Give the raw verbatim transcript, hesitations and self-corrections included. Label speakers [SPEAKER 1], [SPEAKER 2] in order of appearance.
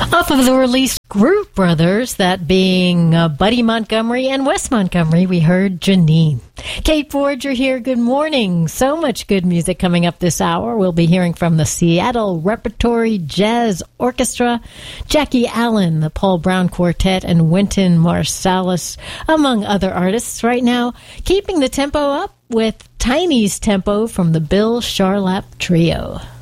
[SPEAKER 1] Off of the release Groove Brothers, that being uh, Buddy Montgomery and Wes Montgomery, we heard Janine. Kate Forger here, good morning. So much good music coming up this hour. We'll be hearing from the Seattle Repertory Jazz Orchestra, Jackie Allen, the Paul Brown Quartet, and Wynton Marsalis, among other artists. Right now, keeping the tempo up with Tiny's Tempo from the Bill Charlap Trio.